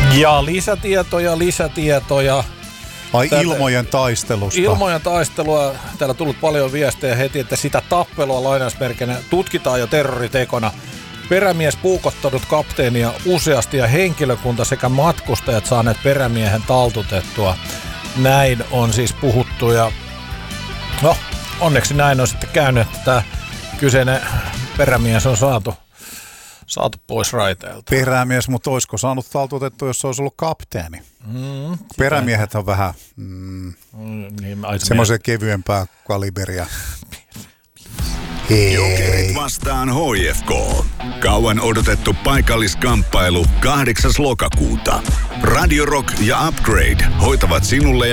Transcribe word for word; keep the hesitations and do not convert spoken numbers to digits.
Ja lisätietoja, lisätietoja. Ai Tätä, ilmojen taistelusta. Ilmojen taistelua. Täällä on tullut paljon viestejä heti, että sitä tappelua lainausmerkeinä tutkitaan jo terroritekona. Perämies puukottanut kapteenia useasti ja henkilökunta sekä matkustajat saaneet perämiehen taltutettua. Näin on siis puhuttu ja no, onneksi näin on sitten käynyt, että tämä kyseinen perämies on saatu, saatu pois raiteelta. Perämies, mutta olisiko saanut taltutettua, jos se olisi ollut kapteeni? Mm, Perämiehet on vähän mm, mm, niin, semmoisia kevyempää kaliberia. Jokerit vastaan H F K. Kauan odotettu paikalliskamppailu kahdeksas lokakuuta. Radio Rock ja Upgrade hoitavat sinulle